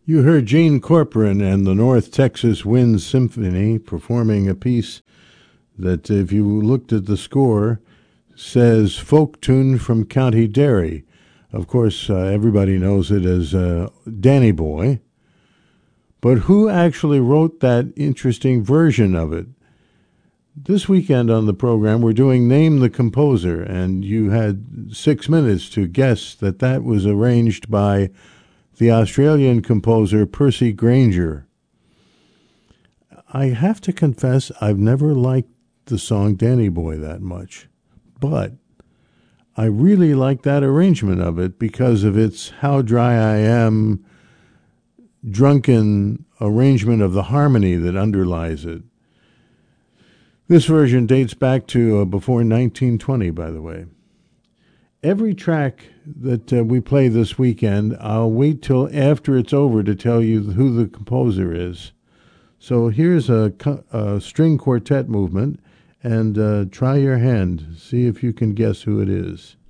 You heard Gene Corcoran and the North Texas Wind Symphony performing a piece that, if you looked at the score, says folk tune from County Derry. Of course, everybody knows it as Danny Boy. But who actually wrote that interesting version of it? This weekend on the program, we're doing Name the Composer, and you had 6 minutes to guess that that was arranged by the Australian composer Percy Grainger. I have to confess, I've never liked the song Danny Boy that much, but I really like that arrangement of it because of its How Dry I Am drunken arrangement of the harmony that underlies it. This version dates back to before 1920, by the way. Every track that we play this weekend, I'll wait till after it's over to tell you who the composer is. So here's a string quartet movement, and try your hand. See if you can guess who it is.